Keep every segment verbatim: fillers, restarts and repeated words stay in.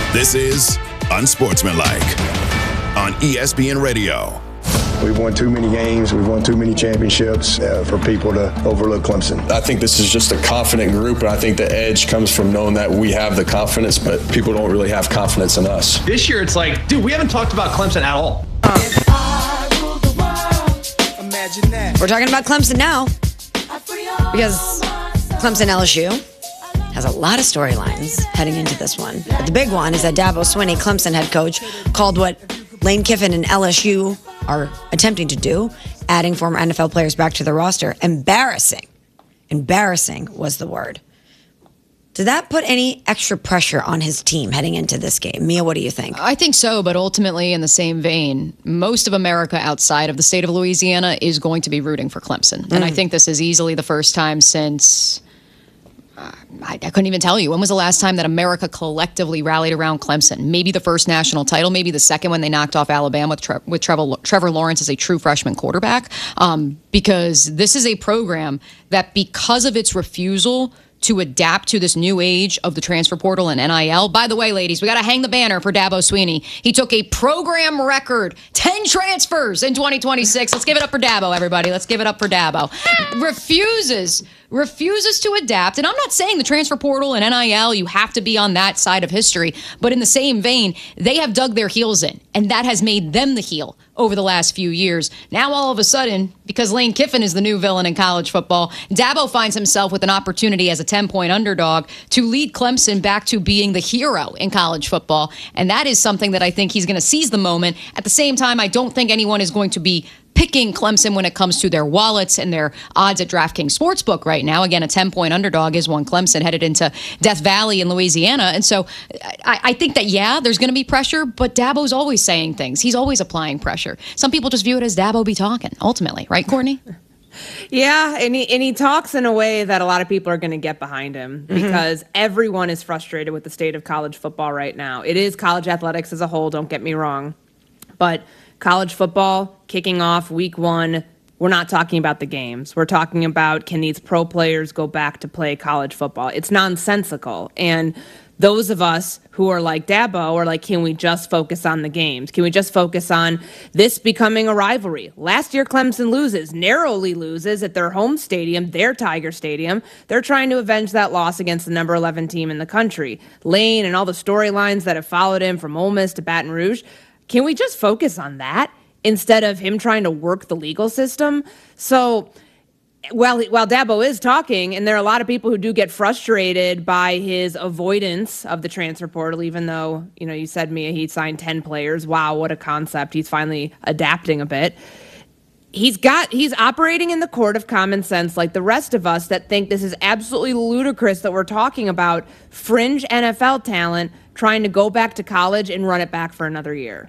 This is Unsportsmanlike on E S P N Radio. We've won too many games. We've won too many championships uh, for people to overlook Clemson. I think this is just a confident group, and I think the edge comes from knowing that we have the confidence, but people don't really have confidence in us. This year, it's like, dude, we haven't talked about Clemson at all. We're talking about Clemson now because Clemson L S U has a lot of storylines heading into this one. But the big one is that Dabo Swinney, Clemson head coach, called what Lane Kiffin and L S U are attempting to do, adding former N F L players back to the roster, embarrassing. Embarrassing was the word. Did that put any extra pressure on his team heading into this game? Mia, what do you think? I think so, but ultimately, in the same vein, most of America outside of the state of Louisiana is going to be rooting for Clemson. Mm. And I think this is easily the first time since... Uh, I, I couldn't even tell you. When was the last time that America collectively rallied around Clemson? Maybe the first national title, maybe the second when they knocked off Alabama with, Tre- with Trevor, Trevor Lawrence as a true freshman quarterback. Um, because this is a program that, because of its refusal to adapt to this new age of the transfer portal and N I L. By the way, ladies, we got to hang the banner for Dabo Swinney. He took a program record, ten transfers in twenty twenty-six. Let's give it up for Dabo, everybody. Let's give it up for Dabo. Refuses, refuses to adapt. And I'm not saying the transfer portal and N I L, you have to be on that side of history. But in the same vein, they have dug their heels in, and that has made them the heel over the last few years. Now, all of a sudden, because Lane Kiffin is the new villain in college football, Dabo finds himself with an opportunity as a ten-point underdog to lead Clemson back to being the hero in college football. And that is something that I think he's going to seize the moment. At the same time, I don't think anyone is going to be picking Clemson when it comes to their wallets and their odds at DraftKings Sportsbook right now. Again, a ten-point underdog is one Clemson headed into Death Valley in Louisiana. And so I, I think that, yeah, there's going to be pressure, but Dabo's always saying things. He's always applying pressure. Some people just view it as Dabo be talking, ultimately. Right, Courtney? Yeah, and he, and he talks in a way that a lot of people are going to get behind him because mm-hmm. everyone is frustrated with the state of college football right now. It is college athletics as a whole, don't get me wrong. But college football kicking off week one, we're not talking about the games. We're talking about, can these pro players go back to play college football? It's nonsensical. And those of us who are like Dabo are like, can we just focus on the games? Can we just focus on this becoming a rivalry? Last year, Clemson loses, narrowly loses at their home stadium, their Tiger Stadium. They're trying to avenge that loss against the number eleven team in the country. Lane and all the storylines that have followed him from Ole Miss to Baton Rouge. Can we just focus on that instead of him trying to work the legal system? So while, while Dabo is talking, and there are a lot of people who do get frustrated by his avoidance of the transfer portal, even though, you know, you said, Mia, he signed ten players. Wow, what a concept. He's finally adapting a bit. He's got, he's operating in the court of common sense like the rest of us that think this is absolutely ludicrous that we're talking about fringe N F L talent trying to go back to college and run it back for another year.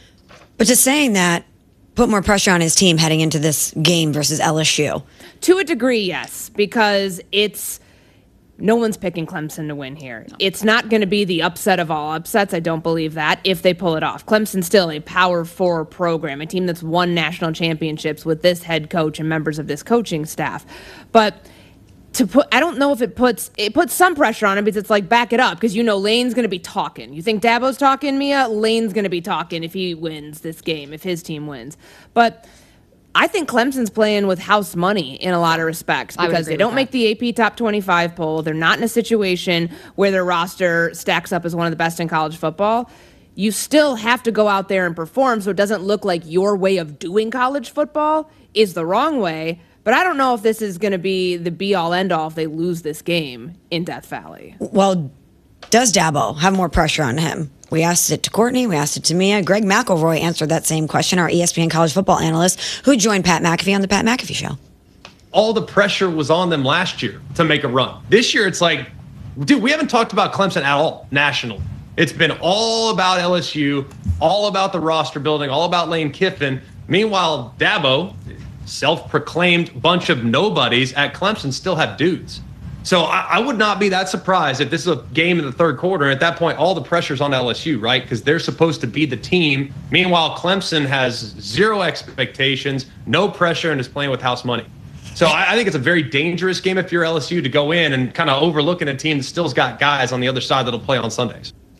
But just saying that put more pressure on his team heading into this game versus L S U. To a degree, yes, because it's no one's picking Clemson to win here. No. It's not going to be the upset of all upsets. I don't believe that if they pull it off. Clemson's still a Power Four program, a team that's won national championships with this head coach and members of this coaching staff. But to put, I don't know if it puts it puts some pressure on him because it's like, back it up, because you know Lane's going to be talking. You think Dabo's talking, Mia? Lane's going to be talking if he wins this game, if his team wins. But I think Clemson's playing with house money in a lot of respects because they don't make the A P Top twenty-five poll. They're not in a situation where their roster stacks up as one of the best in college football. You still have to go out there and perform so it doesn't look like your way of doing college football is the wrong way. But I don't know if this is going to be the be-all, end-all if they lose this game in Death Valley. Well, does Dabo have more pressure on him? We asked it to Courtney. We asked it to Mia. Greg McElroy answered that same question, our E S P N college football analyst who joined Pat McAfee on the Pat McAfee Show. All the pressure was on them last year to make a run. This year, it's like, dude, we haven't talked about Clemson at all nationally. It's been all about L S U, all about the roster building, all about Lane Kiffin. Meanwhile, Dabo, self-proclaimed bunch of nobodies at Clemson, still have dudes. So I, I would not be that surprised if this is a game in the third quarter. And at that point, all the pressure's on L S U, right? Because they're supposed to be the team. Meanwhile, Clemson has zero expectations, no pressure, and is playing with house money. So I, I think it's a very dangerous game if you're L S U to go in and kind of overlooking a team that still's got guys on the other side that'll play on Sundays.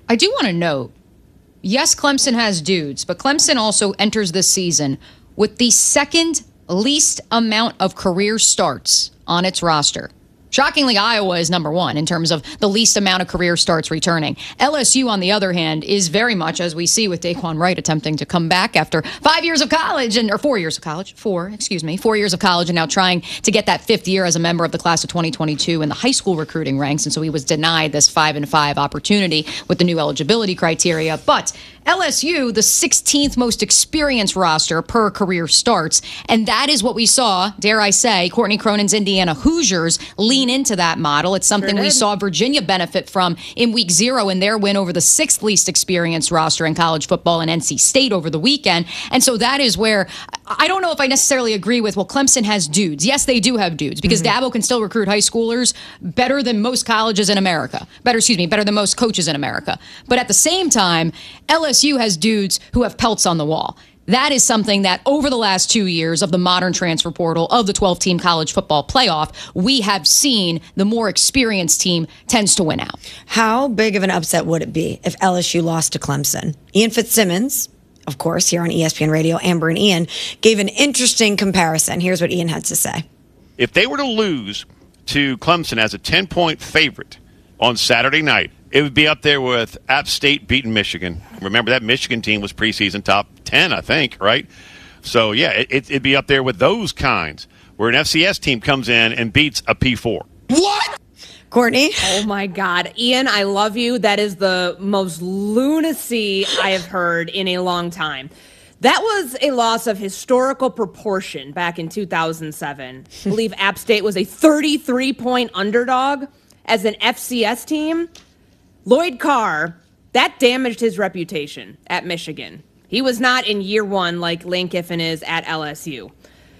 I do want to note, yes, Clemson has dudes, but Clemson also enters this season with the second least amount of career starts on its roster. Shockingly, Iowa is number one in terms of the least amount of career starts returning. L S U, on the other hand, is very much, as we see with Daquan Wright attempting to come back after five years of college, and or four years of college, four, excuse me, four years of college, and now trying to get that fifth year as a member of the class of twenty twenty-two in the high school recruiting ranks, and so he was denied this five and five opportunity with the new eligibility criteria. But L S U, the sixteenth most experienced roster per career starts, and that is what we saw, dare I say, Courtney Cronin's Indiana Hoosiers lean into that model. It's something sure we saw Virginia benefit from in week zero in their win over the sixth least experienced roster in college football and N C State over the weekend. And so that is where I don't know if I necessarily agree with, well, Clemson has dudes. Yes, they do have dudes because mm-hmm. Dabo can still recruit high schoolers better than most colleges in America. Better, excuse me, better than most coaches in America. But at the same time, L S U has dudes who have pelts on the wall. That is something that over the last two years of the modern transfer portal, of the twelve-team college football playoff, we have seen the more experienced team tends to win out. How big of an upset would it be if L S U lost to Clemson? Ian Fitzsimmons, of course, here on E S P N Radio, Amber and Ian, gave an interesting comparison. Here's what Ian had to say. If they were to lose to Clemson as a ten-point favorite on Saturday night, it would be up there with App State beating Michigan. Remember, that Michigan team was preseason top ten, I think, right? So, yeah, it, it'd be up there with those kinds, where an F C S team comes in and beats a P four. What? Courtney? Oh, my God. Ian, I love you. That is the most lunacy I have heard in a long time. That was a loss of historical proportion back in two thousand seven. I believe App State was a thirty-three point underdog as an F C S team. Lloyd Carr, that damaged his reputation at Michigan. He was not in year one like Lane Kiffin is at L S U.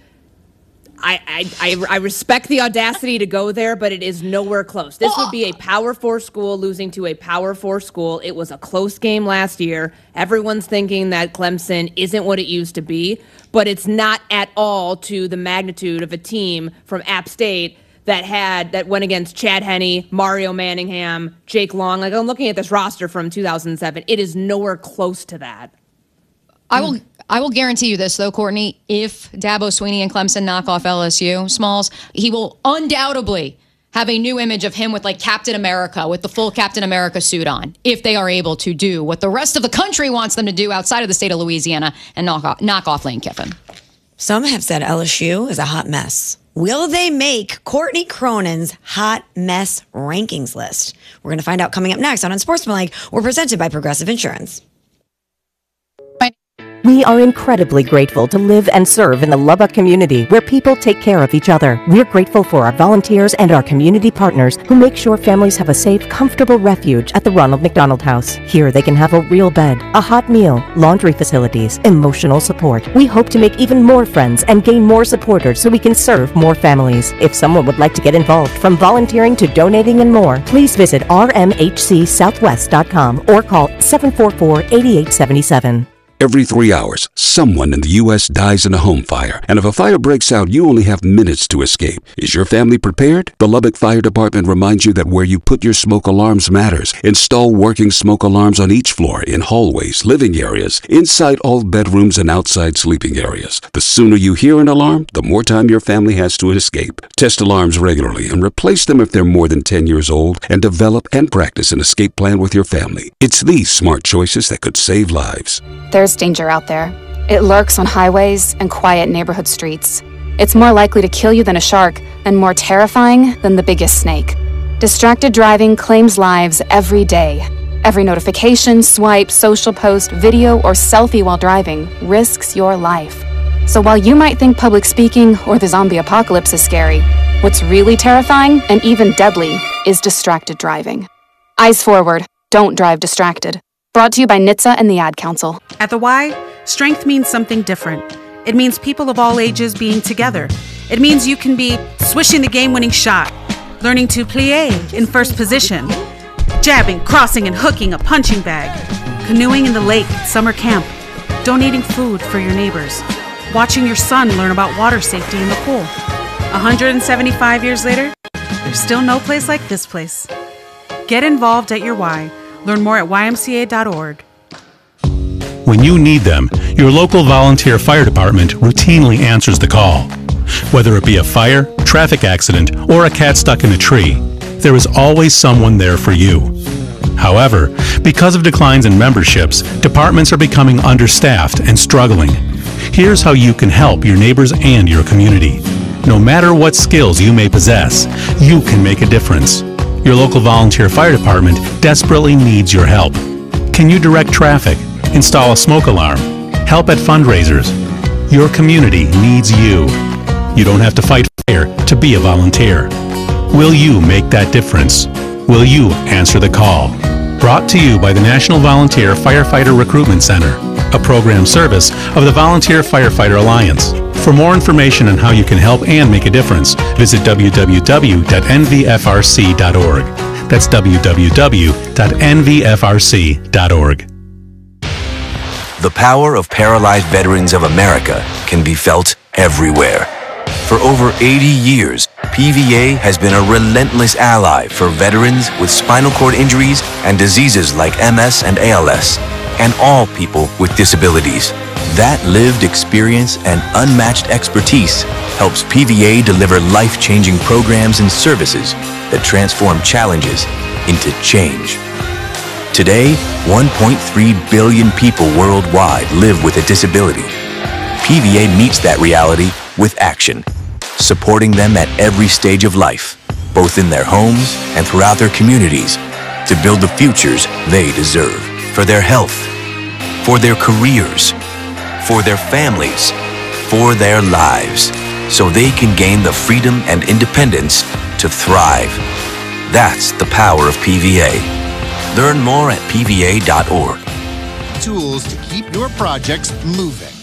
I, I, I, I respect the audacity to go there, but it is nowhere close. This would be a Power Four school losing to a Power Four school. It was a close game last year. Everyone's thinking that Clemson isn't what it used to be, but it's not at all to the magnitude of a team from App State that had that went against Chad Henne, Mario Manningham, Jake Long. Like, I'm looking at this roster from two thousand seven. It is nowhere close to that. I will I will guarantee you this, though, Courtney. If Dabo Swinney and Clemson knock off L S U, Smalls, he will undoubtedly have a new image of him with, like, Captain America, with the full Captain America suit on, if they are able to do what the rest of the country wants them to do outside of the state of Louisiana and knock off, knock off Lane Kiffin. Some have said L S U is a hot mess. Will they make Courtney Cronin's hot mess rankings list? We're going to find out coming up next on Unsportsmanlike. We're presented by Progressive Insurance. We are incredibly grateful to live and serve in the Lubbock community where people take care of each other. We're grateful for our volunteers and our community partners who make sure families have a safe, comfortable refuge at the Ronald McDonald House. Here they can have a real bed, a hot meal, laundry facilities, emotional support. We hope to make even more friends and gain more supporters so we can serve more families. If someone would like to get involved, from volunteering to donating and more, please visit r m h c southwest dot com or call seven four four, eight eight seven seven. Every three hours, someone in the U S dies in a home fire. And if a fire breaks out, you only have minutes to escape. Is your family prepared? The Lubbock Fire Department reminds you that where you put your smoke alarms matters. Install working smoke alarms on each floor, in hallways, living areas, inside all bedrooms, and outside sleeping areas. The sooner you hear an alarm, the more time your family has to escape. Test alarms regularly and replace them if they're more than ten years old, and develop and practice an escape plan with your family. It's these smart choices that could save lives. There's danger out there. It lurks on highways and quiet neighborhood streets. It's more likely to kill you than a shark, and more terrifying than the biggest snake. Distracted driving claims lives every day. Every notification, swipe, social post, video, or selfie while driving risks your life. So while you might think public speaking or the zombie apocalypse is scary, what's really terrifying and even deadly is distracted driving. Eyes forward. Don't drive distracted. Brought to you by N H T S A and the Ad Council. At the Y, strength means something different. It means people of all ages being together. It means you can be swishing the game-winning shot, learning to plie in first position, jabbing, crossing, and hooking a punching bag, canoeing in the lake at summer camp, donating food for your neighbors, watching your son learn about water safety in the pool. one hundred seventy-five years later, there's still no place like this place. Get involved at your Y. Learn more at y m c a dot org. When you need them, your local volunteer fire department routinely answers the call. Whether it be a fire, traffic accident, or a cat stuck in a tree, there is always someone there for you. However, because of declines in memberships, departments are becoming understaffed and struggling. Here's how you can help your neighbors and your community. No matter what skills you may possess, you can make a difference. Your local volunteer fire department desperately needs your help. Can you direct traffic, install a smoke alarm, help at fundraisers? Your community needs you. You don't have to fight fire to be a volunteer. Will you make that difference? Will you answer the call? Brought to you by the National Volunteer Firefighter Recruitment Center, a program service of the Volunteer Firefighter Alliance. For more information on how you can help and make a difference, visit w w w dot n v f r c dot org. That's w w w dot n v f r c dot org. The power of paralyzed veterans of America can be felt everywhere. For over eighty years, P V A has been a relentless ally for veterans with spinal cord injuries and diseases like M S and A L S, and all people with disabilities. That lived experience and unmatched expertise helps P V A deliver life-changing programs and services that transform challenges into change. Today, one point three billion people worldwide live with a disability. P V A meets that reality with action, supporting them at every stage of life, both in their homes and throughout their communities, to build the futures they deserve for their health, for their careers, for their families, for their lives, so they can gain the freedom and independence to thrive. That's the power of P V A. Learn more at p v a dot org. Tools to keep your projects moving.